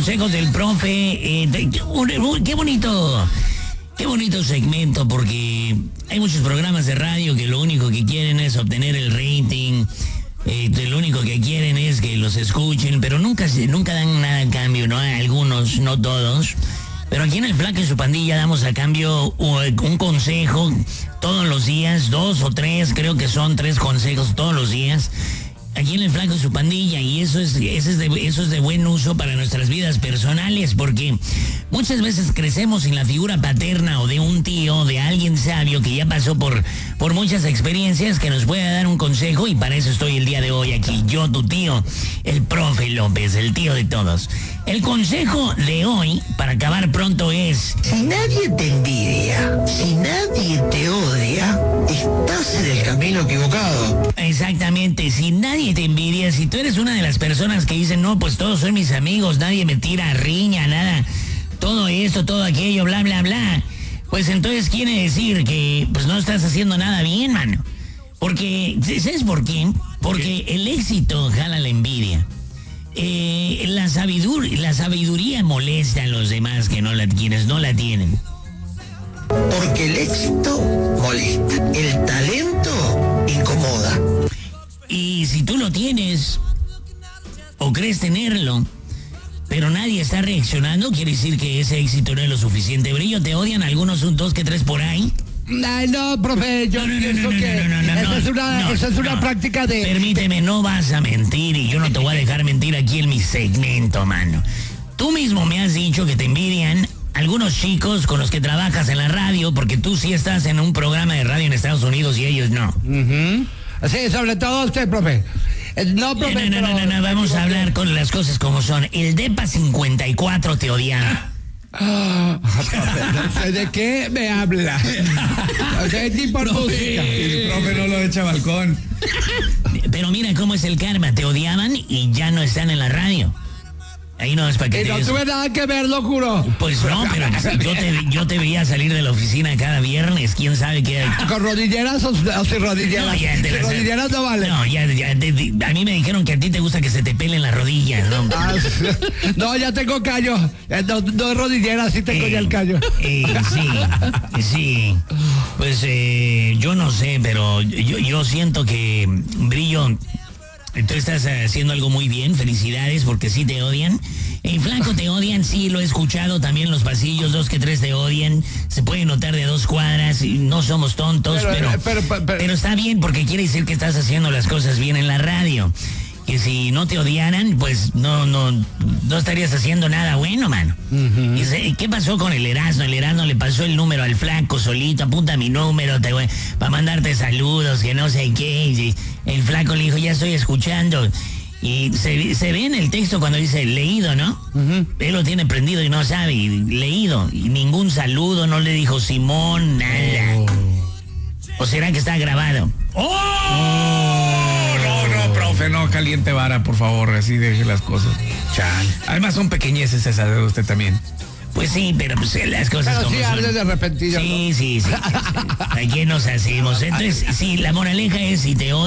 consejos del profe. Qué bonito segmento, porque hay muchos programas de radio que lo único que quieren es obtener el rating. Lo único que quieren es que los escuchen, pero nunca dan nada a cambio, ¿no? Algunos, no todos. Pero aquí en El Flaco y su Pandilla damos a cambio un consejo todos los días, 2 o 3, creo que son 3 consejos todos los días. Aquí en El Flaco y su Pandilla, y eso es de buen uso para nuestras vidas personales, porque muchas veces crecemos sin la figura paterna o de un tío, de alguien sabio que ya pasó por muchas experiencias, que nos pueda dar un consejo, y para eso estoy el día de hoy aquí, yo, tu tío, el profe López, el tío de todos. El consejo de hoy, para acabar pronto, es: si nadie te envidia, si nadie te odia, estás en el camino equivocado. Exactamente, si nadie te envidia, si tú eres una de las personas que dicen, no, pues todos son mis amigos, nadie me tira riña, nada, todo esto, todo aquello, bla, bla, bla, pues entonces quiere decir que pues no estás haciendo nada bien, mano. Porque, ¿sabes por qué? Porque el éxito jala la envidia. La sabiduría molesta a los demás quienes no la tienen. Porque el éxito molesta, el talento incomoda. Y si tú lo tienes, o crees tenerlo, pero nadie está reaccionando, quiere decir que ese éxito no es lo suficiente. Brillo, ¿te odian algunos, un 2 que 3 por ahí? Ay, no, profe, yo pienso que esa es una práctica de... Permíteme, no vas a mentir, y yo no te voy a dejar mentir aquí en mi segmento, mano. Tú mismo me has dicho que te envidian algunos chicos con los que trabajas en la radio, porque tú sí estás en un programa de radio en Estados Unidos y ellos no. Sí, sobre todo usted, profe. No, profe, no, vamos a hablar con las cosas como son. El DEPA 54 te odiaba. No sé de qué me habla. Ni por música. El profe no lo echa a balcón. Pero mira cómo es el karma. Te odiaban y ya no están en la radio. Ahí no es para que y no tuve nada que ver, lo juro. Pues no, pero yo te veía salir de la oficina cada viernes. ¿Quién sabe qué? ¿Con rodilleras o sin rodilleras? No, ya, sin rodilleras no vale. No, ya a mí me dijeron que a ti te gusta que se te pelen las rodillas, ¿no? No, ya tengo callo. No es rodilleras, sí tengo ya el callo. Sí. Pues yo no sé, pero yo siento que, Brillo, tú estás haciendo algo muy bien, felicidades, porque sí te odian. Flaco, te odian, sí, lo he escuchado también en los pasillos, 2 que 3 te odian, se puede notar de 2 cuadras, y no somos tontos, pero está bien, porque quiere decir que estás haciendo las cosas bien en la radio. Que si no te odiaran, pues no estarías haciendo nada bueno, mano. ¿Y qué pasó con el Erasmo? El Erasmo le pasó el número al Flaco solito, apunta mi número para mandarte saludos, que no sé qué. Y el Flaco le dijo, ya estoy escuchando. Y se ve en el texto cuando dice leído, ¿no? Él lo tiene prendido y no sabe, y leído. Y ningún saludo, no le dijo Simón, nada. ¿O será que está grabado? Profe, no caliente vara, por favor, así deje las cosas. Chan. Además son pequeñeces esas de usted también. Pues sí, pero pues las cosas pero como sí, son. hable de repentillo. Sí. ¿A qué nos hacemos? Entonces, sí, la moraleja es, si te